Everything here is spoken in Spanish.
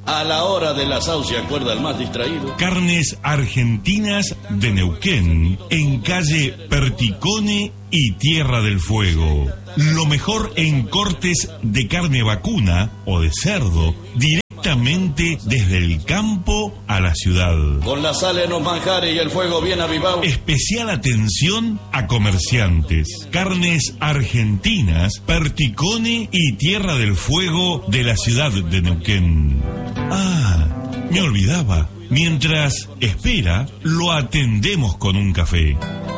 A la hora del asado se acuerda el más distraído. Carnes Argentinas de Neuquén, en calle Perticone y Tierra del Fuego. Lo mejor en cortes de carne vacuna o de cerdo, directamente desde el campo a la ciudad. Con la sal en los manjares y el fuego bien avivado. Especial atención a comerciantes. Carnes Argentinas, Perticone y Tierra del Fuego de la ciudad de Neuquén. Ah, me olvidaba. Mientras espera, lo atendemos con un café.